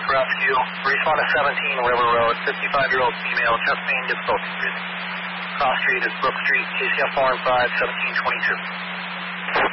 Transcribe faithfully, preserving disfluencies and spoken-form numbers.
rescue. Respond to seventeen River Road, fifty-five-year-old female, chest pain, difficulty breathing. Cross street is Brook Street, K C F four one five, seventeen twenty-two.